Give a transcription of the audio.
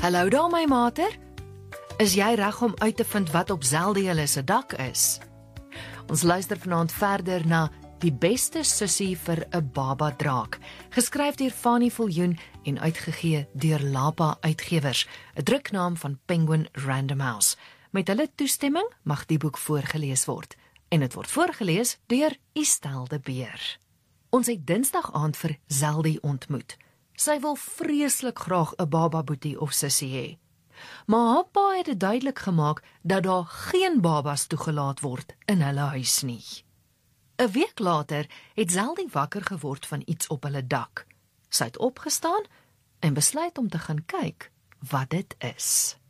Hallo daar my mater. Is jy reg om uit te vind wat op Zeldy hulle se dak is? Ons luister vanaand verder na Die beste sussie vir 'n baba draak, geskryf deur Fanny Viljoen en uitgegee deur Lapa Uitgewers, 'n druknaam van Penguin Random House. Met hulle toestemming mag die boek voorgelees word en dit word voorgelees deur Estelle de Beer. Ons het Dinsdag aand vir Zeldy ontmoet. Sy wil vreeslik graag 'n baba boetie of sussie hê. Maar haar pa het dit duidelik gemaak dat daar geen babas toegelaat word in hulle huis nie. 'n week later het Zeldy wakker geword van iets op hulle dak. Sy het opgestaan en besluit om te gaan kyk wat dit is.